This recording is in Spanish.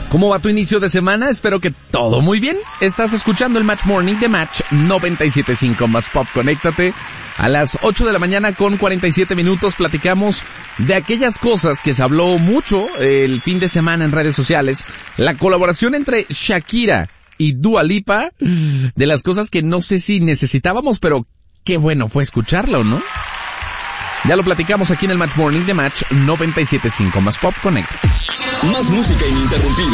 ¿Cómo va tu inicio de semana? Espero que todo muy bien. Estás escuchando el Match Morning de Match 97.5 más Pop. Conéctate a las 8 de la mañana con 47 minutos. Platicamos de aquellas cosas que se habló mucho el fin de semana en redes sociales. La colaboración entre Shakira y Dua Lipa, de las cosas que no sé si necesitábamos, pero qué bueno fue escucharlo, ¿no? Ya lo platicamos aquí en el Match Morning de Match 97.5 más Pop. Conecta. Más música ininterrumpida.